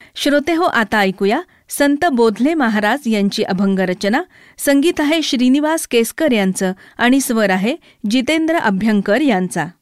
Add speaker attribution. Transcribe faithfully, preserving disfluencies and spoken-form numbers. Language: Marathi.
Speaker 1: श्रोते हो, आता ऐकूया संत बोधले महाराज यांची अभंग रचना. संगीत आहे श्रीनिवास केसकर यांचं आणि स्वर आहे जितेंद्र अभ्यंकर यांचा.